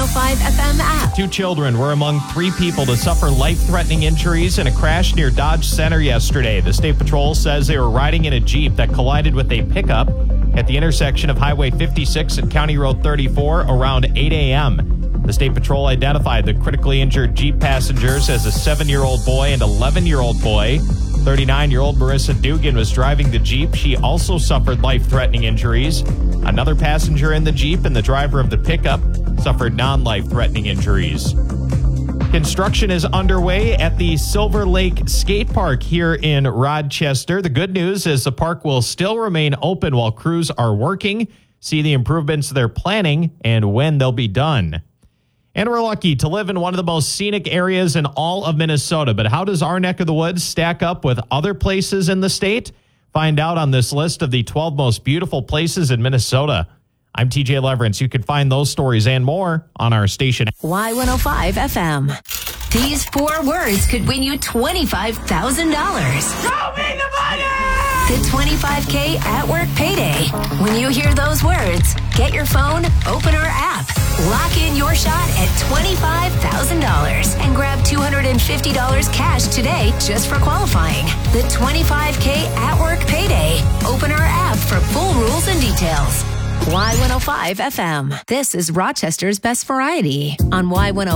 Y105 FM app. 2 children were among 3 people to suffer life-threatening injuries in a crash near Dodge Center yesterday. The State Patrol says they were riding in a Jeep that collided with a pickup at the intersection of Highway 56 and County Road 34 around 8 a.m. The State Patrol identified the critically injured Jeep passengers as a 7-year-old boy and 11-year-old boy. 39-year-old Marissa Dugan was driving the Jeep. She also suffered life-threatening injuries. Another passenger in the Jeep and the driver of the pickup suffered non-life-threatening injuries. Construction is underway at the Silver Lake Skate Park here in Rochester. The good news is the park will still remain open while crews are working. See the improvements they're planning and when they'll be done. And we're lucky to live in one of the most scenic areas in all of Minnesota. But how does our neck of the woods stack up with other places in the state? Find out on this list of the 12 most beautiful places in Minnesota. I'm TJ Leverance. You can find those stories and more on our station. Y105 FM. These 4 words could win you $25,000. Show me the money! The 25K at work payday. When you hear those words, get your phone, open our app, lock in your shot at $25,000 and grab $250 cash today just for qualifying. The 25K at work payday. Open our app for full rules and details. Y105 FM. This is Rochester's best variety on Y105.